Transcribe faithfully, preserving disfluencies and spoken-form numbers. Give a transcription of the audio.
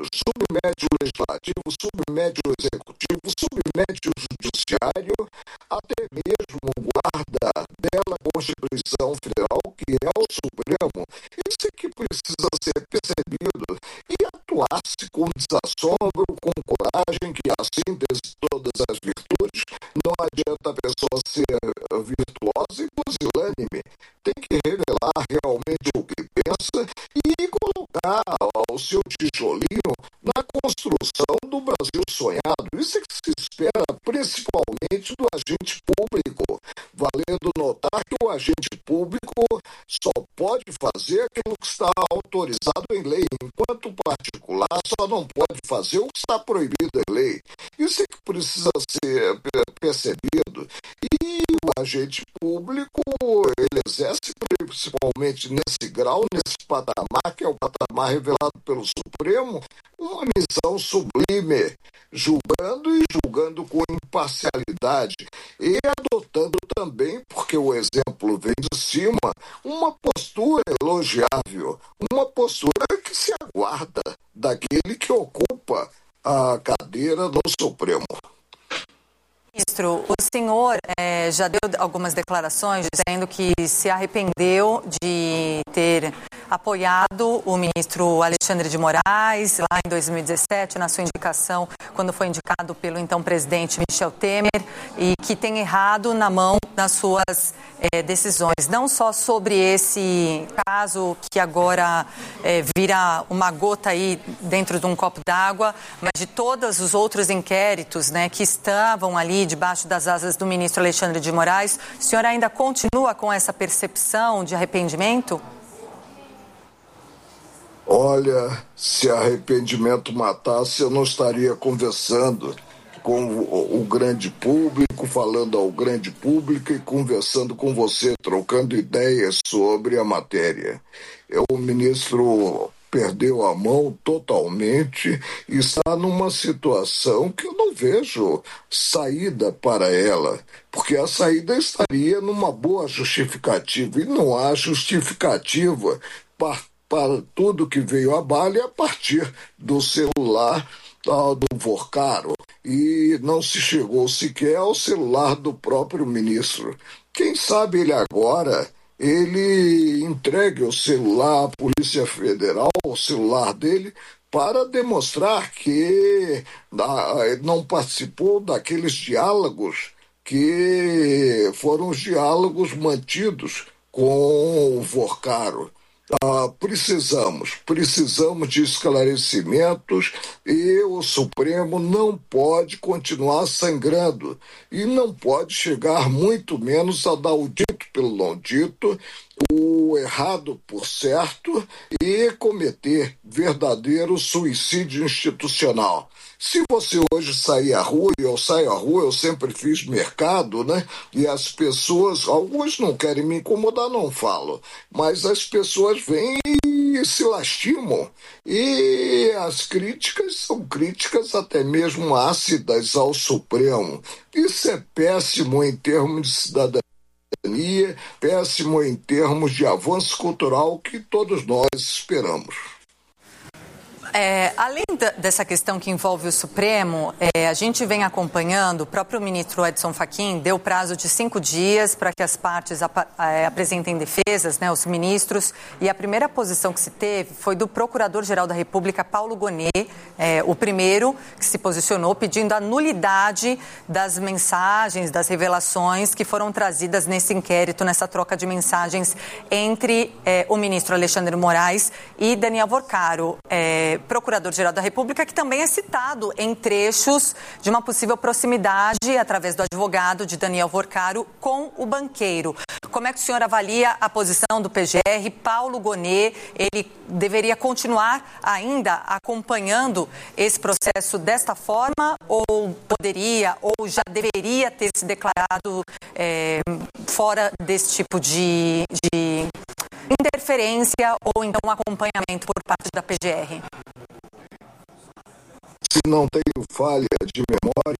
submete o legislativo, submete o executivo, submete o judiciário, até mesmo guarda dela Constituição Federal, que é o Supremo. Isso é que precisa ser percebido e atuar-se com desassombro, com coragem, que é a síntese de todas as virtudes. Não adianta a pessoa ser virtuosa e pusilânime. Tem que revelar realmente o que pensa e colocar o seu tijolinho na construção do Brasil sonhado. Isso é que se espera principalmente do agente público, valendo notar que o agente público só pode fazer aquilo que está autorizado em lei, enquanto o particular só não pode fazer o que está proibido em lei. Isso é que precisa ser percebido. E o agente público, ele exerce principalmente nesse grau, nesse patamar, que é o patamar revelado pelo Supremo, uma missão sublime, julgando e julgando com imparcialidade e adotando também, porque o exemplo vem de cima, uma postura elogiável, uma postura que se aguarda daquele que ocupa a cadeira do Supremo. Ministro, o senhor é, já deu algumas declarações dizendo que se arrependeu de ter apoiado o ministro Alexandre de Moraes lá em dois mil e dezessete, na sua indicação, quando foi indicado pelo então presidente Michel Temer, e que tem errado na mão nas suas é, decisões, não só sobre esse caso que agora é, vira uma gota aí dentro de um copo d'água, mas de todos os outros inquéritos, né, que estavam ali debaixo das asas do ministro Alexandre de Moraes. O senhor ainda continua com essa percepção de arrependimento? Olha, se arrependimento matasse, eu não estaria conversando com o, o grande público, falando ao grande público e conversando com você, trocando ideias sobre a matéria. Eu, o ministro perdeu a mão totalmente e está numa situação que eu não vejo saída para ela, porque a saída estaria numa boa justificativa, e não há justificativa para para tudo que veio à bala a partir do celular uh, do Vorcaro, e não se chegou sequer ao celular do próprio ministro. Quem sabe ele agora, ele entregue o celular à Polícia Federal, o celular dele, para demonstrar que uh, não participou daqueles diálogos que foram os diálogos mantidos com o Vorcaro. Ah, precisamos, precisamos de esclarecimentos, e o Supremo não pode continuar sangrando e não pode chegar muito menos a dar o dito pelo não dito, o errado por certo, e cometer verdadeiro suicídio institucional. Se você hoje sair à rua, e eu saio à rua, eu sempre fiz mercado, né? E as pessoas, alguns não querem me incomodar, não falo, mas as pessoas vêm e se lastimam. E as críticas são críticas até mesmo ácidas ao Supremo. Isso é péssimo em termos de cidadania, péssimo em termos de avanço cultural que todos nós esperamos. É, além da, dessa questão que envolve o Supremo, é, a gente vem acompanhando, o próprio ministro Edson Fachin deu prazo de cinco dias para que as partes ap, é, apresentem defesas, né, os ministros, e a primeira posição que se teve foi do Procurador-Geral da República, Paulo Gonet, é, o primeiro que se posicionou pedindo a nulidade das mensagens, das revelações que foram trazidas nesse inquérito, nessa troca de mensagens entre é, o ministro Alexandre de Moraes e Daniel Vorcaro, é, Procurador-Geral da República, que também é citado em trechos de uma possível proximidade, através do advogado de Daniel Vorcaro, com o banqueiro. Como é que o senhor avalia a posição do P G R? Paulo Gonet, ele deveria continuar ainda acompanhando esse processo desta forma, ou poderia, ou já deveria ter se declarado é, fora desse tipo de, de interferência ou então acompanhamento por parte da P G R? Se não tenho falha de memória,